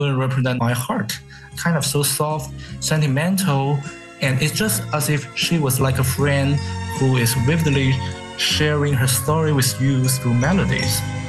represent my heart, kind of so soft, sentimental, and it's just as if she was like a friend who is vividly sharing her story with you through melodies.